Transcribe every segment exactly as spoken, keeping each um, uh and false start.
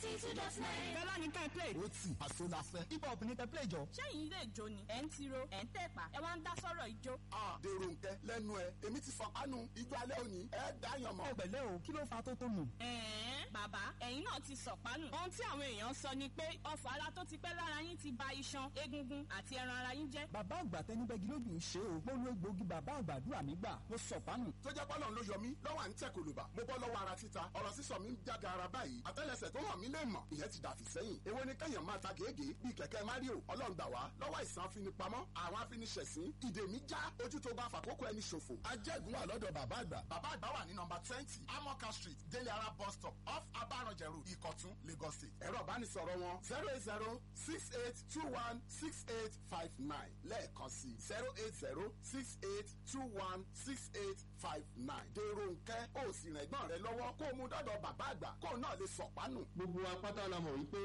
ninety two dot nine. Fẹ́lá ní ká play. ó tì àṣọ la fẹ́. hip hop ní ká play jọ. Ṣẹ́yìn ilé ìjó ni ẹ̀ ń tiro ẹ̀ ń tẹ̀pá ẹ wá ń dá sọ́rọ̀ ìjó. a dèrò nkẹ lẹ́nu ẹ èmi ti fọ kánú ijó alẹ́ òní ẹ dáyàn mọ́. ẹ pẹ̀lẹ́ o kí ló fa tó tó nù. ẹ̀ẹ́n bàbá ẹ̀yin náà ti sọ̀pánù. ohun tí àwọn èèyàn sọ ni pé ọfọ̀ ara tó ti pẹ́ lára yín ti ba iṣan egungun àti ẹran ara yín jẹ́. bàbá àgbà tẹnibẹ́gi lójú ń ṣe o. mo lo egbòogi bàbá àgbàdúrà mi gbà mo sọ̀pánù. tó jẹ́ pọ́lọ́n ló yọ mí lọ́wọ́ à ń tẹ̀ kòlùbà mo bọ́ lọ́wọ́ ara títa ọ̀rọ̀ sísọ mi ń jáde ara báyìí àtẹ́lẹsẹ̀ tó hàn mí lè mọ̀ ìyẹn ti dàfí sẹ́yìn èwo ni kẹ́yàn máa ta gèégèé bíi kẹ̀kẹ́ Mario ọlọ́run gbà wá lọ́wọ́ àìsàn afinipamọ́ àwọn afiniṣẹ̀sín ìdè mi já ojú tó bá fàkókò ẹni ṣòfò. ajẹ́gun wà lọ́dọ̀ bàbá àgbà. bàbá àgbà wà ní nọmba twenty amoka street délé ara bus stop off abaranjẹ road ìkọ̀tún Lagos State. ẹ̀rọ ìbánisọ̀rọ̀ wọn zero eight zero six eight two one six eight five nine lẹ́ẹ̀kan sí zero eight zero six eight two one six eight five nine. dèrò nkẹ́ ó sì rìn ẹ̀gbọ́n rẹ lọ́wọ́ kó o mú dọ́dọ̀ bàbá àgbà kó o náà lè sọ̀pánù. gbogbo apáta la mọ̀ wípé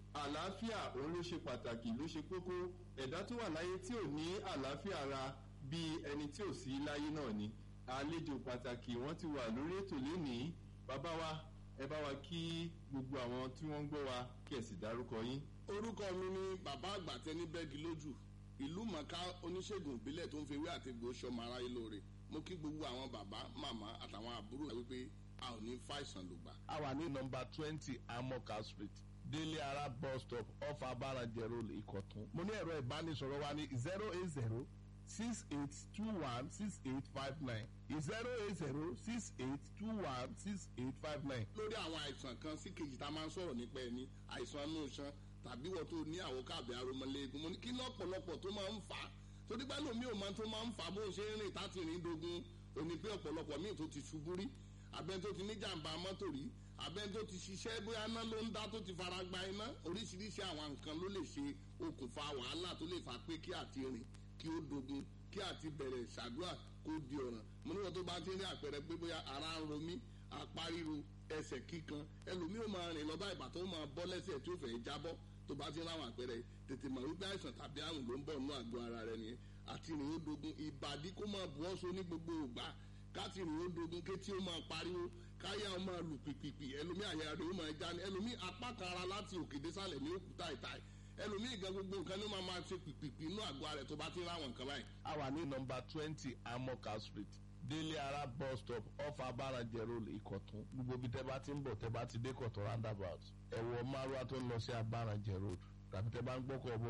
àlàáfíà òun ló ṣe pàtàkì ló ṣe kókó ẹ̀dá tó wà láyé tí ò ní àlàáfíà ara bíi ẹni tí ò sí láyé náà ni. àlejò pàtàkì wọ́n ti wà lórí ètò lénìí. bàbá wa ẹ bá wa kí gbogbo àwọn tí wọ́n ń gbọ́ wa kí ẹ sì dárúkọ yín. orúkọ mi ni bàbá àgbà tẹnibẹ́gi lójú ìlú mọ̀ká oníṣègùn ìbílẹ̀ tó ń fi ewé àti egbò ṣọmọ aráyé lóore. mo kí gbogbo àwọn bàbá màmá àtàwọn àbúrò wípé a ò ní fàìsàn lògbà. a wà ní nọmba twenty amoka street délé ara bus stop off abaranjẹ road ìkọ̀tún. mo ní ẹ̀rọ ìbánisọ̀rọ̀ wa ní zero eight zero six eight two one six eight five nine zero eight zero six eight two one six eight five nine. lórí àwọn àìsàn kan sí kejì tá a máa ń sọ̀rọ̀ nípa ẹni àìsàn inú iṣan tàbí wọ́n tó ní àwọn káàbẹ̀ aromọléegun mo ní kí lọ́pọ̀lọpọ̀ tó máa ń fà á torí pé lómi ò máa tó máa ń fà á bó ṣe ń rìn táti rìn dogun òní pé ọ̀pọ̀lọpọ̀ míì tó ti ṣubú rí abẹ́ni tó ti ní jàǹbá mọ́tò rí abẹ́ni tó ti ṣiṣẹ́ bóyá iná ló ń dá tó ti fara gba iná oríṣiríṣi àwọn nǹkan ló lè ṣe okùnfà wàhálà tó lè fà pé kí àti rìn kí ó dogun kí àti bẹ̀rẹ̀ ṣàdúrà kó di ọ̀ràn mo níwọ̀n tó bá ti rí àpẹẹrẹ pé bóyá ara ń ro mí apá ríro ẹsẹ̀ kíkan ẹlòmíì ó máa rìn lọ́ba ìbà tó máa bọ́ lẹ́sẹ̀ tí ó fẹ́ jábọ́ tó bá ti ráwọn àpẹẹrẹ tètè mọ̀ wípé àìsàn tàbí àrùn ló ń bọ̀ nínú àgọ́ ara rẹ nìyẹn àti rìn ó dogun ìbàdí kó máa bu ọ́ so ní gbogbo ìgbà káti rìn ó dogun kétí ó máa pariwo káyà ó máa lù pìpìpì ẹlòmíì àyà rẹ̀ ó máa já ní ẹlòmíì apá kan ara láti òkè désàlẹ̀ ní òkúta ìta ẹlòmíì gan gbogbo nǹkan ní ó máa máa ṣe pìpìpì inú àgọ́ ara rẹ̀ tó bá ti ráwọn nǹkan báyìí. a wà ní nọmba twenty amoka street délé ara bus stop off abaranjẹ road ìkọ̀tún gbogbo ibi tẹ́ bá ti ń bọ̀ tẹ́ bá ti dé kọ̀tún roundabout ẹ̀wọ̀ márùwá tó ń lọ sí abaranjẹ road tàbí tẹ́ bá ń gbọ́kọ̀ bọ̀